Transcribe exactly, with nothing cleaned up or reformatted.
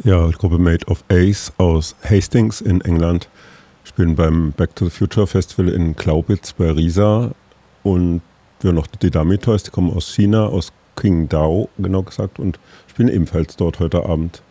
Ja, die Gruppe Made of Ace aus Hastings in England spielen beim Back to the Future Festival in Glaubitz bei Riesa. Und wir haben noch die Dami Toys, die kommen aus China, aus Qingdao genau gesagt, und spielen ebenfalls dort heute Abend.